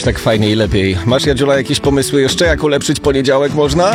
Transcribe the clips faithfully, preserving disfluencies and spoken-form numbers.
jakoś tak fajnie i lepiej. Masz, Jadziula, jakieś pomysły jeszcze, jak ulepszyć poniedziałek można?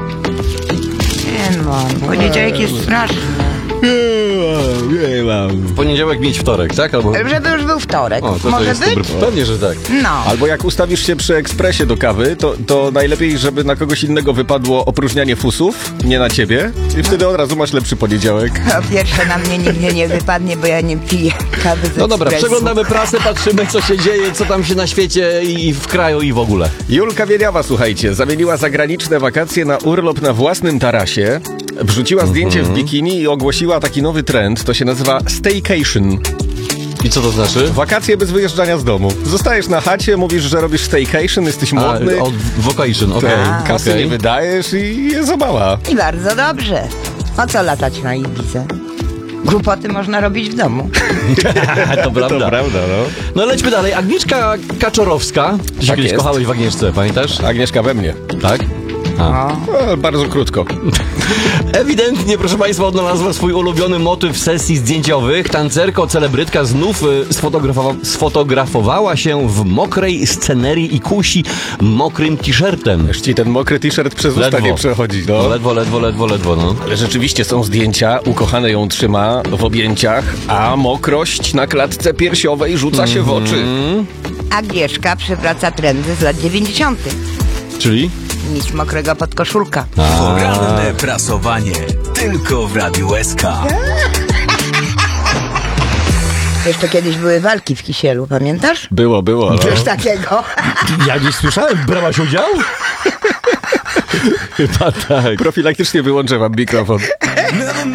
Nie mam, poniedziałek jest straszny. Nie mam. W poniedziałek mieć wtorek, tak? Albo... Żeby już był wtorek. O, to, to Może jest być? dobry... Pewnie, że tak. No. Albo jak ustawisz się przy ekspresie do kawy, to, to najlepiej, żeby na kogoś innego wypadło opróżnianie fusów, nie na ciebie. I wtedy od razu masz lepszy poniedziałek. Po pierwsze na mnie nigdy nie wypadnie, bo ja nie piję kawy z No dobra, ekspresu. przeglądamy prasę, patrzymy, co się dzieje, co tam się na świecie i w kraju i w ogóle. Julka Wieniawa, słuchajcie, zamieniła zagraniczne wakacje na urlop na własnym tarasie. Wrzuciła zdjęcie w bikini i ogłosiła taki nowy trend. To się nazywa staycation. I co to znaczy? Wakacje bez wyjeżdżania z domu. Zostajesz na chacie, mówisz, że robisz staycation, jesteś modny. A, od vocation, okej. Tak, kasy okej. nie wydajesz i jest zabawa. I bardzo dobrze. Po co latać na Ibizę? Głupoty można robić w domu. To prawda. To prawda, no. No lećmy dalej. Agnieszka Kaczorowska. Ty się Tak kiedyś jest. kochałeś w Agnieszce, pamiętasz? Agnieszka we mnie. Tak? A. No, bardzo krótko. Ewidentnie, proszę Państwa, odnalazła swój ulubiony motyw sesji zdjęciowych. Tancerko, celebrytka znów y, sfotografowa- sfotografowała się w mokrej scenerii i kusi mokrym t-shirtem. Aż ci ten mokry t-shirt przez usta Ledwo. nie przechodzi, No. no. Ledwo, ledwo, ledwo, ledwo, no. Ale rzeczywiście są zdjęcia, ukochane ją trzyma w objęciach, a mokrość na klatce piersiowej rzuca się w oczy. Agnieszka przywraca trendy z lat dziewięćdziesiątych. Czyli? Nic mokrego podkoszulka. Poranne prasowanie. Tylko w Radiu S K. Jeszcze kiedyś były walki w Kisielu, pamiętasz? Było, było, no. Coś takiego. Ja gdzieś słyszałem, brałaś udział? Chyba tak. Profilaktycznie wyłączę wam mikrofon. Never